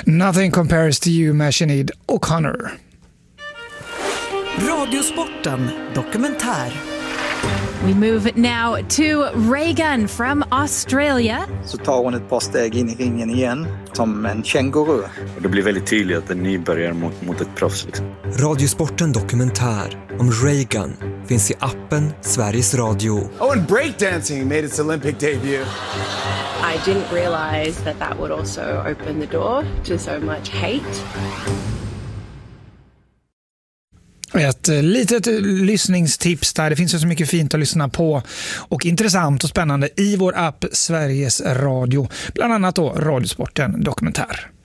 Nothing compares to you med Sinead O'Connor. Radiosporten dokumentär. We move now to Reagan from Australia. Så tar hon ett par steg in i ringen igen, som en känguru. Och det blir väldigt tydligt att en nybörjare mot ett proffs. Liksom. Radiosporten dokumentär om Reagan finns i appen Sveriges Radio. Oh, and breakdancing made its Olympic debut. I didn't realize that would also open the door to so much hate. Ett litet lyssningstips där. Det finns ju så mycket fint att lyssna på och intressant och spännande i vår app Sveriges Radio. Bland annat då Radiosporten dokumentär.